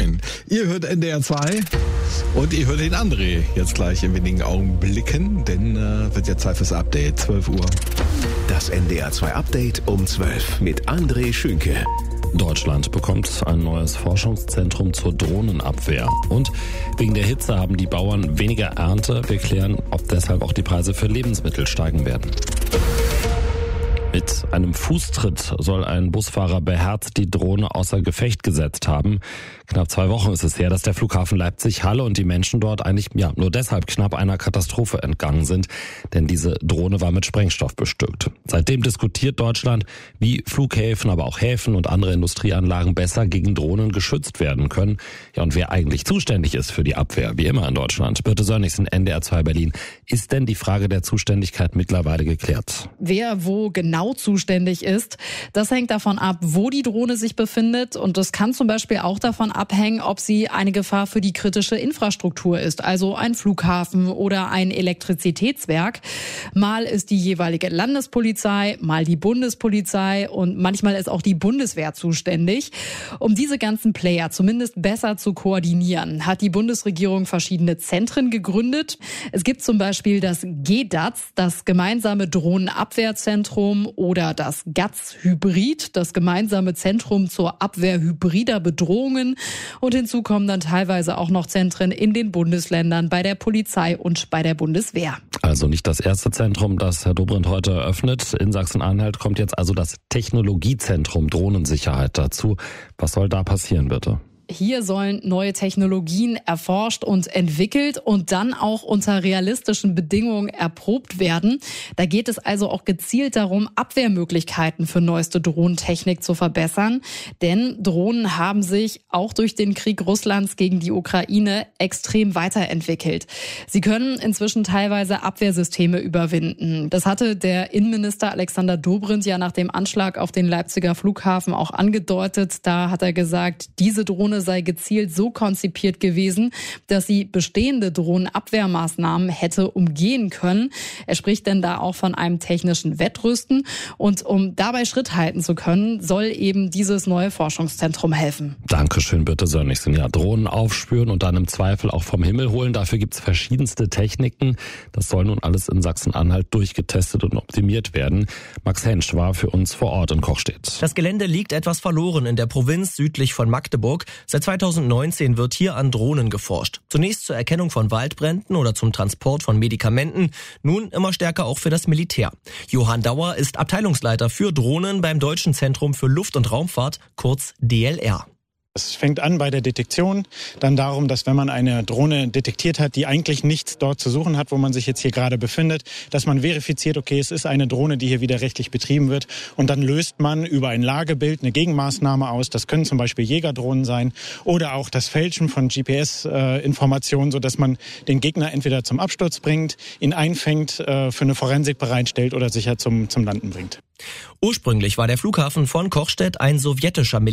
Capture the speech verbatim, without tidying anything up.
Moin. Ihr hört N D R zwei und ihr hört den André jetzt gleich in wenigen Augenblicken, denn äh, wird ja Zeit fürs Update, zwölf Uhr. Das N D R zwei Update um zwölf mit André Schünke. Deutschland bekommt ein neues Forschungszentrum zur Drohnenabwehr. Und wegen der Hitze haben die Bauern weniger Ernte. Wir klären, ob deshalb auch die Preise für Lebensmittel steigen werden. Mit einem Fußtritt soll ein Busfahrer beherzt die Drohne außer Gefecht gesetzt haben. Knapp zwei Wochen ist es her, dass der Flughafen Leipzig-Halle und die Menschen dort eigentlich ja nur deshalb knapp einer Katastrophe entgangen sind. Denn diese Drohne war mit Sprengstoff bestückt. Seitdem diskutiert Deutschland, wie Flughäfen, aber auch Häfen und andere Industrieanlagen besser gegen Drohnen geschützt werden können. Ja, und wer eigentlich zuständig ist für die Abwehr, wie immer in Deutschland. Birte Sönnigsen, N D R zwei Berlin. Ist denn die Frage der Zuständigkeit mittlerweile geklärt? Wer wo genau zuständig ist, das hängt davon ab, wo die Drohne sich befindet, und das kann zum Beispiel auch davon abhängen, ob sie eine Gefahr für die kritische Infrastruktur ist, also ein Flughafen oder ein Elektrizitätswerk. Mal ist die jeweilige Landespolizei, mal die Bundespolizei und manchmal ist auch die Bundeswehr zuständig. Um diese ganzen Player zumindest besser zu koordinieren, hat die Bundesregierung verschiedene Zentren gegründet. Es gibt zum Beispiel das G D A Z, das gemeinsame Drohnenabwehrzentrum, oder das G A Z-Hybrid, das gemeinsame Zentrum zur Abwehr hybrider Bedrohungen. Und hinzu kommen dann teilweise auch noch Zentren in den Bundesländern, bei der Polizei und bei der Bundeswehr. Also nicht das erste Zentrum, das Herr Dobrindt heute eröffnet. In Sachsen-Anhalt kommt jetzt also das Technologiezentrum Drohnensicherheit dazu. Was soll da passieren, bitte? Hier sollen neue Technologien erforscht und entwickelt und dann auch unter realistischen Bedingungen erprobt werden. Da geht es also auch gezielt darum, Abwehrmöglichkeiten für neueste Drohnentechnik zu verbessern. Denn Drohnen haben sich auch durch den Krieg Russlands gegen die Ukraine extrem weiterentwickelt. Sie können inzwischen teilweise Abwehrsysteme überwinden. Das hatte der Innenminister Alexander Dobrindt ja nach dem Anschlag auf den Leipziger Flughafen auch angedeutet. Da hat er gesagt, diese Drohne sei gezielt so konzipiert gewesen, dass sie bestehende Drohnenabwehrmaßnahmen hätte umgehen können. Er spricht denn da auch von einem technischen Wettrüsten. Und um dabei Schritt halten zu können, soll eben dieses neue Forschungszentrum helfen. Dankeschön, bitte Sönnigsen. Ja, Drohnen aufspüren und dann im Zweifel auch vom Himmel holen. Dafür gibt's verschiedenste Techniken. Das soll nun alles in Sachsen-Anhalt durchgetestet und optimiert werden. Max Hensch war für uns vor Ort in Kochstedt. Das Gelände liegt etwas verloren in der Provinz südlich von Magdeburg. Seit zweitausendneunzehn wird hier an Drohnen geforscht. Zunächst zur Erkennung von Waldbränden oder zum Transport von Medikamenten, nun immer stärker auch für das Militär. Johann Dauer ist Abteilungsleiter für Drohnen beim Deutschen Zentrum für Luft- und Raumfahrt, kurz D L R. Es fängt an bei der Detektion, dann darum, dass wenn man eine Drohne detektiert hat, die eigentlich nichts dort zu suchen hat, wo man sich jetzt hier gerade befindet, dass man verifiziert, okay, es ist eine Drohne, die hier wieder rechtlich betrieben wird, und dann löst man über ein Lagebild eine Gegenmaßnahme aus. Das können zum Beispiel Jägerdrohnen sein oder auch das Fälschen von G P S-Informationen, sodass man den Gegner entweder zum Absturz bringt, ihn einfängt, für eine Forensik bereitstellt oder sicher zum, zum Landen bringt. Ursprünglich war der Flughafen von Kochstedt ein sowjetischer Militär.